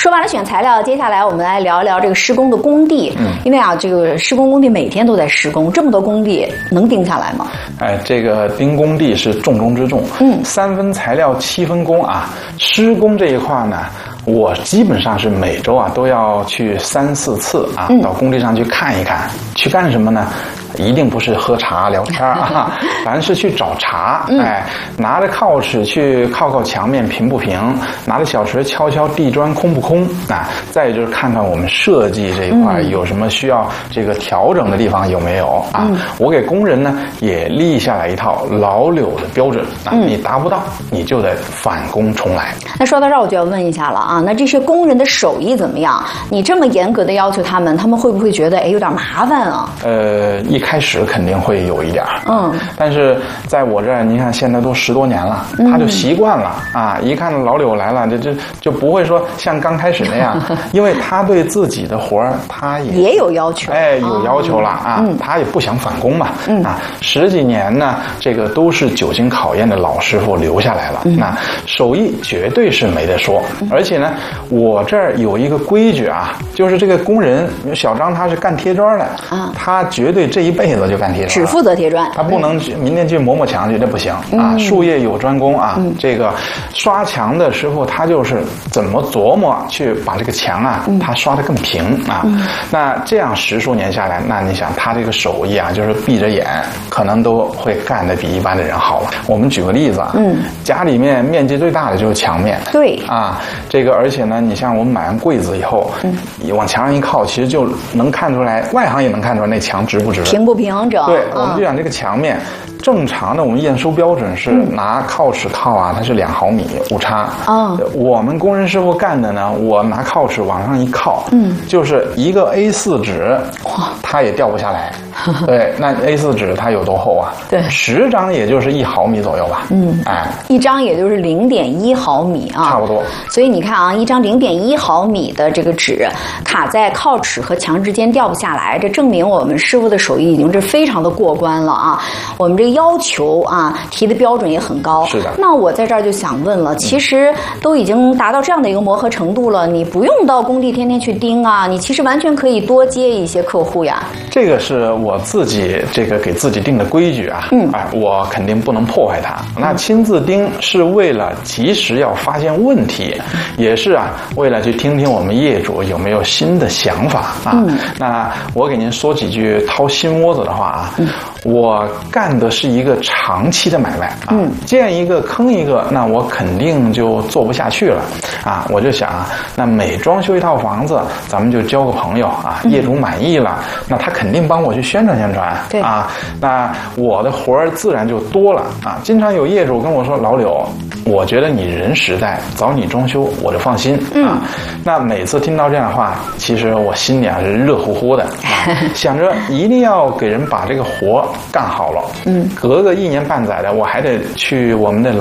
说完了选材料，接下来我们来聊一聊这个施工的工地。因为啊，这个施工工地每天都在施工，这么多工地能盯下来吗？ 这个盯工地是重中之重。3分材料7分工啊。施工这一块呢，我基本上是每周啊都要去3、4次啊，到工地上去看一看。去干什么呢？一定不是喝茶聊天啊，反正是去找茬。拿着铐尺去靠墙面平不平，拿着小锤敲地砖空不空啊。再就是看看我们设计这一块有什么需要这个调整的地方有没有啊。我给工人呢也立下来一套老柳的标准啊，你达不到你就得返工重来。 那说到这儿我就要问一下了啊，那这些工人的手艺怎么样？你这么严格的要求他们会不会觉得有点麻烦啊？ 一开始肯定会有一点，但是在我这儿，你看现在都10多年了，他就习惯了啊。一看老柳来了，就不会说像刚开始那样，因为他对自己的活儿他也有要求，有要求了啊，他也不想返工嘛，10几年呢，这个都是久经考验的老师傅留下来了，那手艺绝对是没得说。而且呢，我这儿有一个规矩啊，就是这个工人小张他是干贴砖的啊，他绝对这一辈子就干贴砖， 只负责贴砖， 他不能明天去磨墙去，这不行啊！术业有专攻啊！这个刷墙的时候，他就是怎么琢磨去把这个墙啊，他刷得更平啊。那这样10数年下来，那你想他这个手艺啊，就是闭着眼可能都会干得比一般的人好了。我们举个例子啊，家里面面积最大的就是墙面， 对啊，这个而且呢，你像我们买完柜子以后，往墙上一靠，其实就能看出来，外行也能看出来那墙直不直， 平不平整。 对，我们就讲这个墙面，正常的我们验收标准是拿铐尺铐啊，它是2毫米误差。我们工人师傅干的呢，我拿铐尺往上一靠，就是一个 A4 纸，它也掉不下来。对，那 A4 纸它有多厚啊？ 对 ，10张也就是1毫米左右吧。 一张也就是0.1毫米啊， 差不多。 所以你看啊，一张0.1毫米的这个纸卡在铐尺和墙之间掉不下来，这证明我们师傅的手艺已经是非常的过关了啊。我们这个要求啊提的标准也很高。 是的。 那我在这儿就想问了，其实都已经达到这样的一个磨合程度了，你不用到工地天天去盯啊，你其实完全可以多接一些客户呀。 这个是我自己这个给自己定的规矩啊，我肯定不能破坏它。那亲自盯是为了及时要发现问题，也是啊为了去听听我们业主有没有新的想法啊。那我给您说几句掏心窝子的话啊，我干的是一个长期的买卖啊，见一个坑一个，那我肯定就做不下去了啊。我就想啊，那每装修一套房子，咱们就交个朋友啊，业主满意了，那他肯定帮我去宣传宣传， 对啊， 那我的活儿自然就多了啊。经常有业主跟我说，老柳，我觉得你人实在，找你装修我就放心啊。那每次听到这样的话，其实我心里啊是热乎乎的，想着一定要给人把这个活干好了。隔个1年半载的，我还得去我们的